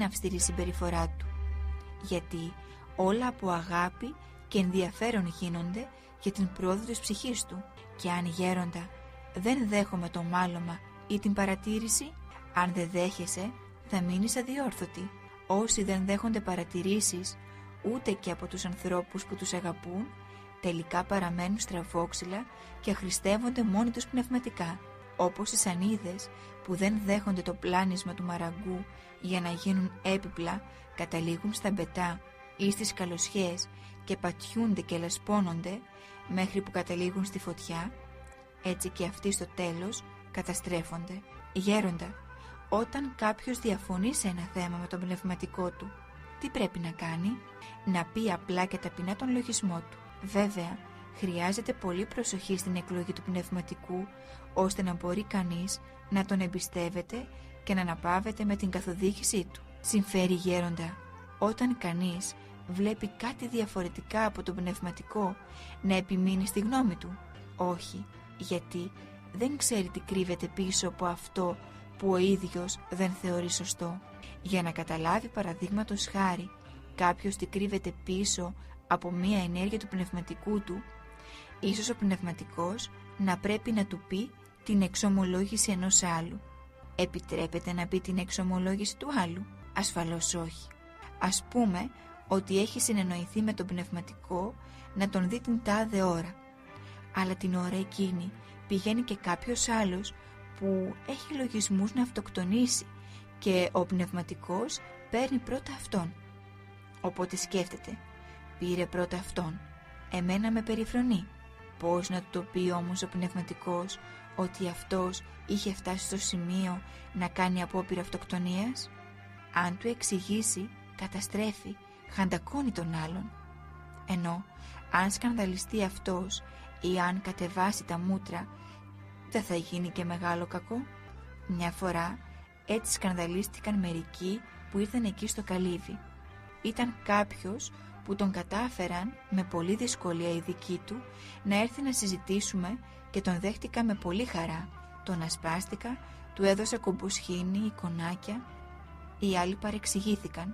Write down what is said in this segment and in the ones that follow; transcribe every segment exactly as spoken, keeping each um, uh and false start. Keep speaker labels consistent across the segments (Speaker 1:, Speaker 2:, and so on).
Speaker 1: είναι αυστηρή συμπεριφορά του. Γιατί όλα από αγάπη και ενδιαφέρον γίνονται για την πρόοδο της ψυχής του. Και αν γέροντα δεν δέχομαι το μάλωμα ή την παρατήρηση, αν δεν δέχεσαι θα μείνεις αδιόρθωτη. Όσοι δεν δέχονται παρατηρήσεις ούτε και από τους ανθρώπους που τους αγαπούν, τελικά παραμένουν στραβόξυλα και αχρηστεύονται μόνοι τους πνευματικά. Όπως οι σανίδες που δεν δέχονται το πλάνισμα του μαραγκού για να γίνουν έπιπλα, καταλήγουν στα μπετά ή στις καλοσιές και πατιούνται και λασπώνονται μέχρι που καταλήγουν στη φωτιά, έτσι και αυτοί στο τέλος καταστρέφονται. Γέροντα, όταν κάποιος διαφωνεί σε ένα θέμα με τον πνευματικό του, τι πρέπει να κάνει? Να πει απλά και ταπεινά τον λογισμό του. Βέβαια, χρειάζεται πολύ προσοχή στην εκλογή του πνευματικού, ώστε να μπορεί κανείς να τον εμπιστεύεται και να αναπαύεται με την καθοδήγησή του. Συμφέρει, γέροντα, όταν κανείς βλέπει κάτι διαφορετικά από το πνευματικό, να επιμείνει στη γνώμη του? Όχι, γιατί δεν ξέρει τι κρύβεται πίσω από αυτό που ο ίδιος δεν θεωρεί σωστό. Για να καταλάβει, παραδείγματος χάρη, κάποιος τι κρύβεται πίσω από μία ενέργεια του πνευματικού του, ίσως ο πνευματικός να πρέπει να του πει την εξομολόγηση ενός άλλου. Επιτρέπεται να πει την εξομολόγηση του άλλου? Ασφαλώς όχι. Ας πούμε ότι έχει συνεννοηθεί με τον πνευματικό να τον δει την τάδε ώρα, αλλά την ώρα εκείνη πηγαίνει και κάποιος άλλος που έχει λογισμούς να αυτοκτονήσει και ο πνευματικός παίρνει πρώτα αυτόν. Οπότε σκέφτεται, πήρε πρώτα αυτόν, εμένα με περιφρονεί. Πώς να του το πει όμως ο πνευματικός ότι αυτός είχε φτάσει στο σημείο να κάνει απόπειρα αυτοκτονίας? Αν του εξηγήσει, καταστρέφει, χαντακώνει τον άλλον. Ενώ αν σκανδαλιστεί αυτός ή αν κατεβάσει τα μούτρα, δεν θα γίνει και μεγάλο κακό? Μια φορά έτσι σκανδαλίστηκαν μερικοί που ήρθαν εκεί στο καλύβι. Ήταν κάποιος που τον κατάφεραν με πολλή δυσκολία οι δικοί του να έρθει να συζητήσουμε και τον δέχτηκα με πολύ χαρά. Τον ασπάστηκα, του έδωσα κομποσχήνη, εικονάκια. Οι άλλοι παρεξηγήθηκαν.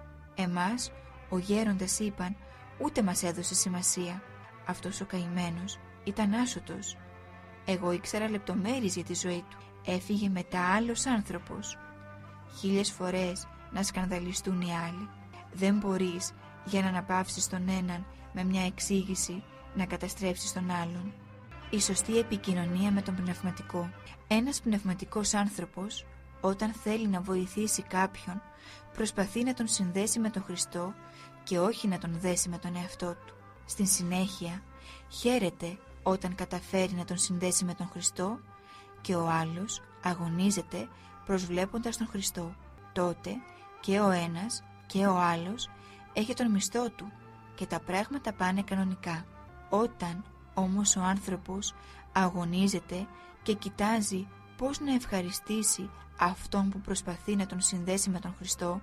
Speaker 1: Εμάς, ο γέροντας, είπαν, ούτε μας έδωσε σημασία. Αυτός ο καημένος ήταν άσωτος. Εγώ ήξερα λεπτομέρειες για τη ζωή του. Έφυγε μετά άλλος άνθρωπος. Χίλιες φορές να σκανδαλιστούν οι άλλοι. Δεν μπορείς για να αναπαύσεις τον έναν με μια εξήγηση να καταστρέψεις τον άλλον. Η σωστή επικοινωνία με τον πνευματικό. Ένας πνευματικός άνθρωπος, όταν θέλει να βοηθήσει κάποιον, προσπαθεί να τον συνδέσει με τον Χριστό και όχι να τον δέσει με τον εαυτό του. Στην συνέχεια χαίρεται όταν καταφέρει να τον συνδέσει με τον Χριστό και ο άλλος αγωνίζεται προσβλέποντας τον Χριστό. Τότε και ο ένας και ο άλλος έχει τον μισθό του και τα πράγματα πάνε κανονικά. Όταν όμως ο άνθρωπος αγωνίζεται και κοιτάζει πώς να ευχαριστήσει αυτόν που προσπαθεί να τον συνδέσει με τον Χριστό,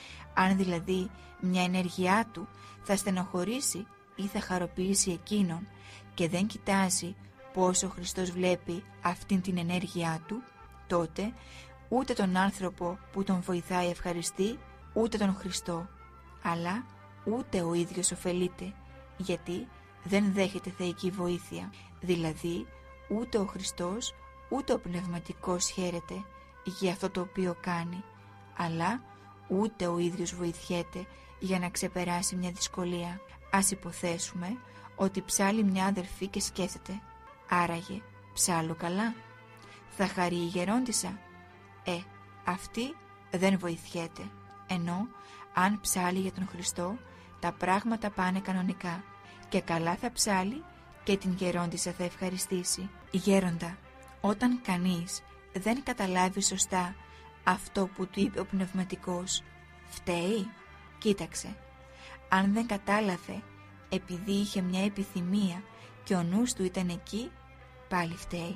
Speaker 1: αν δηλαδή μια ενέργειά του θα στενοχωρήσει ή θα χαροποιήσει εκείνον και δεν κοιτάζει πώς ο Χριστός βλέπει αυτήν την ενέργειά του, τότε ούτε τον άνθρωπο που τον βοηθάει ευχαριστεί, ούτε τον Χριστό, αλλά ούτε ο ίδιος ωφελείται, γιατί δεν δέχεται θεϊκή βοήθεια. Δηλαδή ούτε ο Χριστός ούτε ο πνευματικός χαίρεται για αυτό το οποίο κάνει, αλλά ούτε ο ίδιος βοηθιέται για να ξεπεράσει μια δυσκολία. Ας υποθέσουμε ότι ψάλλει μια αδελφή και σκέφτεται, άραγε ψάλλω καλά? Θα χαρεί η γερόντισσα? Ε, αυτή δεν βοηθιέται. Ενώ αν ψάλλει για τον Χριστό, τα πράγματα πάνε κανονικά και καλά θα ψάλλει και την γερόντισσα θα ευχαριστήσει. Γέροντα, όταν κανείς δεν καταλάβει σωστά αυτό που του είπε ο πνευματικός, φταίει? Κοίταξε, αν δεν κατάλαβε επειδή είχε μια επιθυμία και ο νους του ήταν εκεί, πάλι φταίει.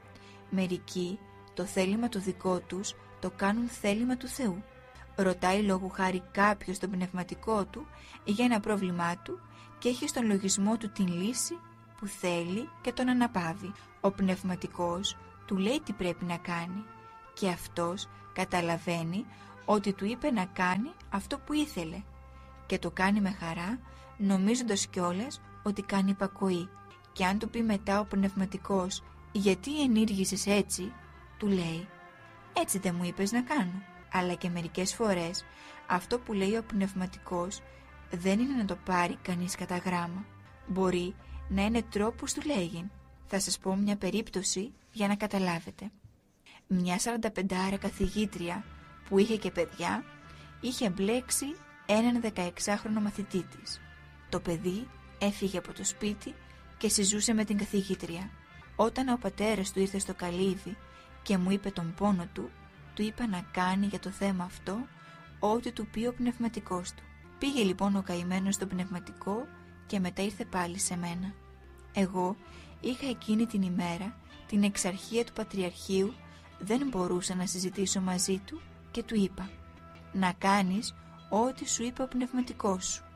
Speaker 1: Μερικοί το θέλημα το δικό τους το κάνουν θέλημα του Θεού. Ρωτάει λόγου χάρη κάποιος τον πνευματικό του για ένα πρόβλημά του και έχει στον λογισμό του την λύση που θέλει και τον αναπαύει. Ο πνευματικός του λέει τι πρέπει να κάνει και αυτός καταλαβαίνει ότι του είπε να κάνει αυτό που ήθελε και το κάνει με χαρά, νομίζοντας κιόλας ότι κάνει υπακοή. Και αν του πει μετά ο πνευματικός «Γιατί ενήργησες έτσι», του λέει «Έτσι δεν μου είπες να κάνω». Αλλά και μερικές φορές αυτό που λέει ο πνευματικός δεν είναι να το πάρει κανείς κατά γράμμα. Μπορεί να είναι τρόπος του λέγειν. Θα σας πω μια περίπτωση για να καταλάβετε. Μια σαρανταπεντάρα καθηγήτρια που είχε και παιδιά είχε μπλέξει έναν δεκαεξάχρονο μαθητή της. Το παιδί έφυγε από το σπίτι και συζούσε με την καθηγήτρια. Όταν ο πατέρας του ήρθε στο καλύβι και μου είπε τον πόνο του, του είπα να κάνει για το θέμα αυτό ό,τι του πει ο πνευματικός του. Πήγε λοιπόν ο καημένος στο πνευματικό και μετά ήρθε πάλι σε μένα. Εγώ είχα εκείνη την ημέρα την εξαρχία του Πατριαρχείου, δεν μπορούσα να συζητήσω μαζί του και του είπα «Να κάνεις ό,τι σου είπε ο πνευματικός σου».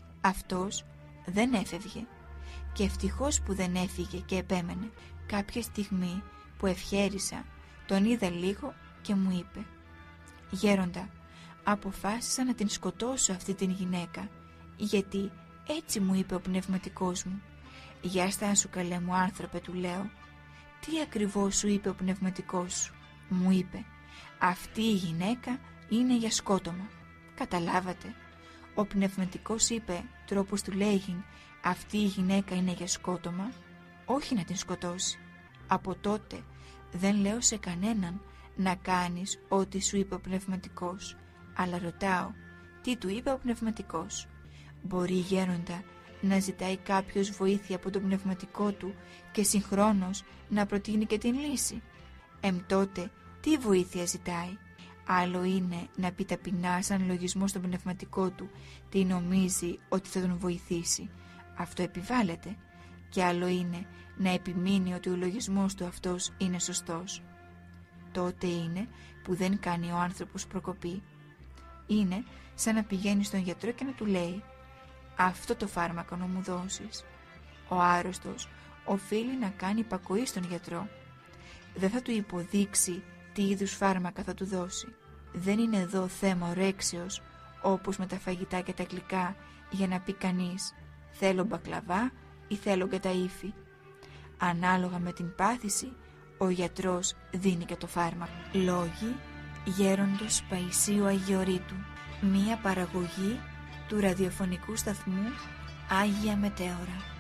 Speaker 1: Αυτός δεν έφευγε και ευτυχώς που δεν έφυγε και επέμενε. Κάποια στιγμή που ευχέρισα τον είδα λίγο και μου είπε «Γέροντα, αποφάσισα να την σκοτώσω αυτή την γυναίκα, γιατί έτσι μου είπε ο πνευματικός μου». «Γεια στα σου καλέ μου άνθρωπε», του λέω. «Τι ακριβώς σου είπε ο πνευματικός σου?» Μου είπε «Αυτή η γυναίκα είναι για σκότωμα». Καταλάβατε, ο πνευματικός είπε τρόπος του λέγειν «Αυτή η γυναίκα είναι για σκότωμα», όχι να την σκοτώσει. Από τότε δεν λέω σε κανέναν να κάνεις ό,τι σου είπε ο πνευματικός, αλλά ρωτάω τι του είπε ο πνευματικός. Μπορεί, γέροντα, να ζητάει κάποιος βοήθεια από τον πνευματικό του και συγχρόνως να προτείνει και την λύση. Εμ τότε τι βοήθεια ζητάει? Άλλο είναι να πει ταπεινά σαν λογισμό στον πνευματικό του τι νομίζει ότι θα τον βοηθήσει. Αυτό επιβάλλεται. Και άλλο είναι να επιμείνει ότι ο λογισμός του αυτός είναι σωστός. Τότε είναι που δεν κάνει ο άνθρωπος προκοπή. Είναι σαν να πηγαίνει στον γιατρό και να του λέει «Αυτό το φάρμακο να μου δώσεις». Ο άρρωστος οφείλει να κάνει υπακοή στον γιατρό. Δεν θα του υποδείξει τι είδους φάρμακα θα του δώσει. Δεν είναι εδώ θέμα ορέξεως όπως με τα φαγητά και τα γλυκά για να πει κανείς «Θέλω μπακλαβά» ή «Θέλω καταΐφι». Ανάλογα με την πάθηση ο γιατρός δίνει και το φάρμακο. Λόγοι γέροντος Παϊσίου Αγιορείτου. Μία παραγωγή του ραδιοφωνικού σταθμού Άγια Μετέωρα.